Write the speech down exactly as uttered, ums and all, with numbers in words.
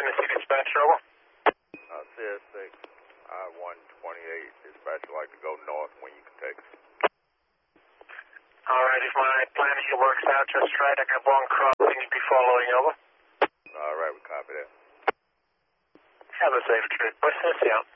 Tennessee dispatch, over. Uh, C S six, I one twenty-eight, dispatch would like to go north when you can take us. Alright, if my plan here works out just right, I got one crossing you'd be following, over. Alright, we copy that. Have a safe trip. What's this, yeah?